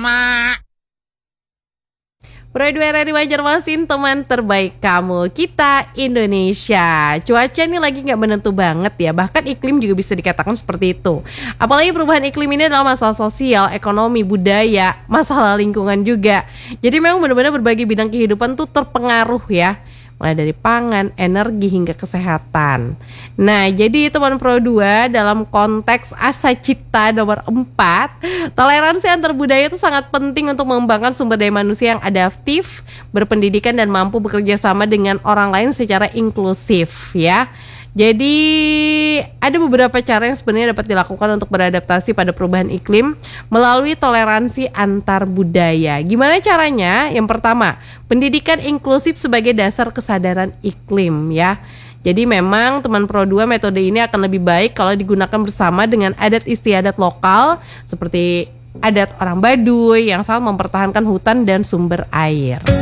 Mama. Pro 2 RRI Banjarmasin, teman terbaik kamu, kita Indonesia. Cuaca ini lagi nggak menentu banget ya, bahkan iklim juga bisa dikatakan seperti itu. Apalagi perubahan iklim ini adalah masalah sosial, ekonomi, budaya, masalah lingkungan juga. Jadi memang benar-benar berbagai bidang kehidupan tuh terpengaruh ya, mulai dari pangan, energi, hingga kesehatan. Nah, jadi teman Pro 2 dalam konteks Asa Cipta nomor 4, toleransi antar budaya itu sangat penting untuk mengembangkan sumber daya manusia yang adaptif, berpendidikan, dan mampu bekerja sama dengan orang lain secara inklusif ya. Jadi ada beberapa cara yang sebenarnya dapat dilakukan untuk beradaptasi pada perubahan iklim melalui toleransi antar budaya. Gimana caranya? Yang pertama, pendidikan inklusif sebagai dasar kesadaran iklim ya. Jadi memang teman Pro 2 metode ini akan lebih baik kalau digunakan bersama dengan adat istiadat lokal seperti adat orang Baduy yang selalu mempertahankan hutan dan sumber air.